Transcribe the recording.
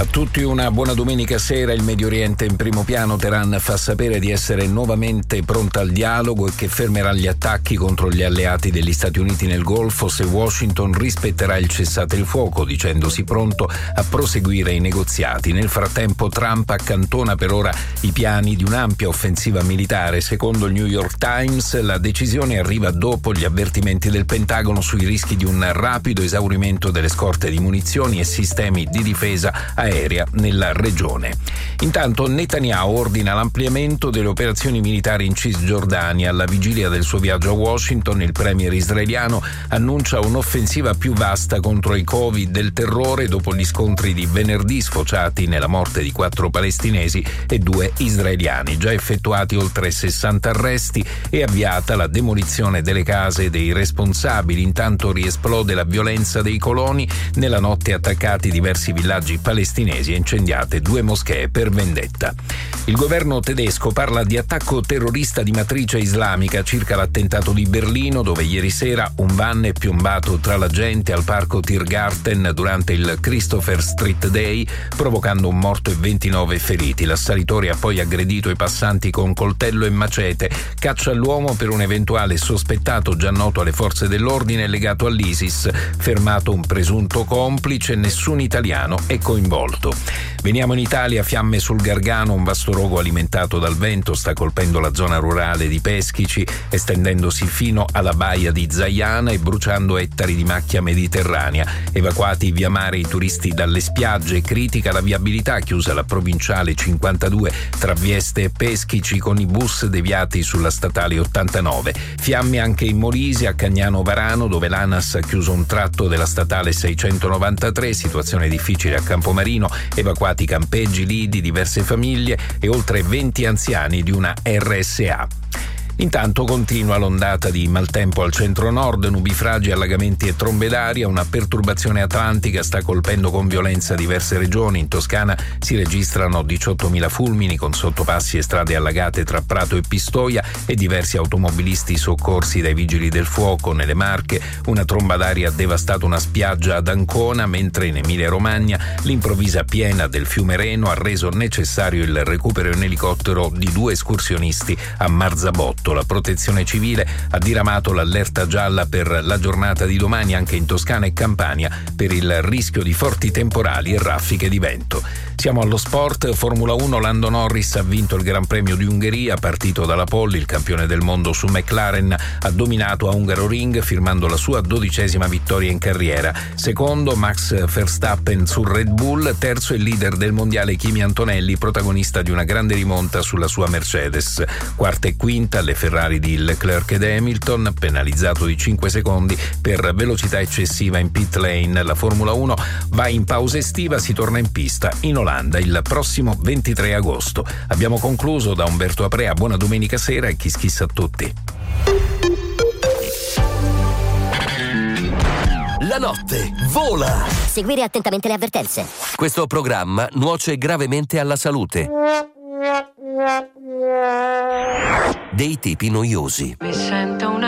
tutti, una buona domenica sera. Il Medio Oriente in primo piano. Teheran fa sapere di essere nuovamente pronta al dialogo e che fermerà gli attacchi contro gli alleati degli Stati Uniti nel Golfo se Washington rispetterà il cessate il fuoco, dicendosi pronto a proseguire i negoziati. Nel frattempo Trump accantona per ora i piani di un'ampia offensiva militare. Secondo il New York Times, la decisione arriva dopo gli avvertimenti del Pentagono sui rischi di un rapido esaurimento delle scorte di munizioni e sistemi di difesa aerea nella regione. Intanto Netanyahu ordina l'ampliamento delle operazioni militari in Cisgiordania. Alla vigilia del suo viaggio a Washington, il premier israeliano annuncia un'offensiva più vasta contro i covi del terrore dopo gli scontri di venerdì sfociati nella morte di 4 palestinesi e 2 israeliani. Già effettuati oltre 60 arresti e avviata la demolizione delle case dei responsabili. Intanto riesplode la violenza dei coloni. Nella notte attaccati diversi villaggi palestinesi e incendiate 2 moschee per vendetta. Il governo tedesco parla di attacco terrorista di matrice islamica circa l'attentato di Berlino, dove ieri sera un van è piombato tra la gente al parco Tiergarten durante il Christopher Street Day, provocando un morto e 29 feriti. L'assalitore ha poi aggredito i passanti con coltello e macete. Caccia all'uomo per un eventuale sospettato già noto alle forze dell'ordine legato all'ISIS. Fermato un presunto complice, nessun italiano è coinvolto. Veniamo in Italia. Fiamme sul Gargano. Un vasto rogo alimentato dal vento sta colpendo la zona rurale di Peschici, estendendosi fino alla baia di Zaiana e bruciando ettari di macchia mediterranea. Evacuati via mare i turisti dalle spiagge. Critica la viabilità, chiusa la provinciale 52 tra Vieste e Peschici con i bus deviati sulla statale 89. Fiamme anche in Molise, a Cagnano Varano, dove l'ANAS ha chiuso un tratto della statale 693. Situazione difficile a Campomarino, evacuati campeggi, lidi, diverse famiglie e oltre 20 anziani di una RSA. Intanto continua l'ondata di maltempo al centro-nord, nubifragi, allagamenti e trombe d'aria. Una perturbazione atlantica sta colpendo con violenza diverse regioni. In Toscana si registrano 18.000 fulmini con sottopassi e strade allagate tra Prato e Pistoia e diversi automobilisti soccorsi dai vigili del fuoco. Nelle Marche una tromba d'aria ha devastato una spiaggia ad Ancona, mentre in Emilia-Romagna l'improvvisa piena del fiume Reno ha reso necessario il recupero in elicottero di 2 escursionisti a Marzabotto. La Protezione Civile ha diramato l'allerta gialla per la giornata di domani anche in Toscana e Campania per il rischio di forti temporali e raffiche di vento. Siamo allo sport. Formula 1. Lando Norris ha vinto il Gran Premio di Ungheria, partito dalla pole. Il campione del mondo su McLaren ha dominato a Hungaroring firmando la sua 12ª vittoria in carriera. Secondo Max Verstappen sul Red Bull. Terzo il leader del mondiale Kimi Antonelli, protagonista di una grande rimonta sulla sua Mercedes. Quarta e quinta le Ferrari di Leclerc ed Hamilton, penalizzato di 5 secondi per velocità eccessiva in pit lane. La Formula 1 va in pausa estiva, si torna in pista in Olanda il prossimo 23 agosto. Abbiamo concluso. Da Umberto Aprea, buona domenica sera e kiss kiss a tutti. La notte vola. Seguire attentamente le avvertenze. Questo programma nuoce gravemente alla salute. Dei tipi noiosi. Mi sento una